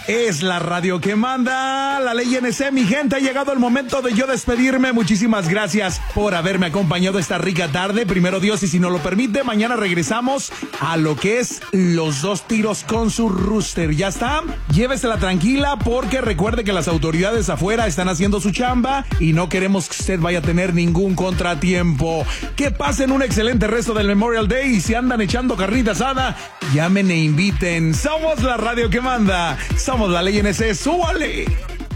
Es la radio que manda, la ley NC, mi gente. Ha llegado el momento de yo despedirme. Muchísimas gracias por haberme acompañado esta rica tarde. Primero Dios, y si nos lo permite, mañana regresamos a lo que es los 2 tiros con su rooster. ¿Ya está? Llévesela tranquila, porque recuerde que las autoridades afuera están haciendo su chamba y no queremos que usted vaya a tener ningún contratiempo. Que pasen un excelente resto del Memorial Day, y si andan echando carnita asada, llamen e inviten. Somos la radio que manda. Somos la ley NC. ¡Súbale!